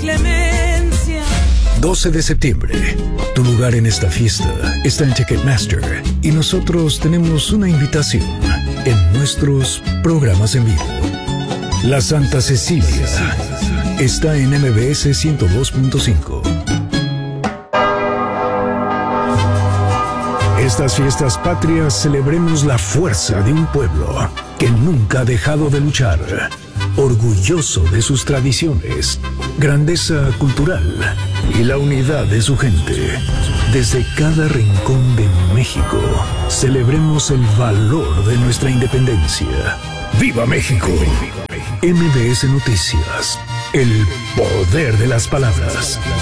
clemencia. 12 de septiembre. Tu lugar en esta fiesta está en Ticketmaster y nosotros tenemos una invitación en nuestros programas en vivo. La Santa Cecilia está en MBS 102.5. Estas fiestas patrias celebremos la fuerza de un pueblo que nunca ha dejado de luchar, orgulloso de sus tradiciones, grandeza cultural y la unidad de su gente. Desde cada rincón de México, celebremos el valor de nuestra independencia. ¡Viva México! MBS Noticias, el poder de las palabras.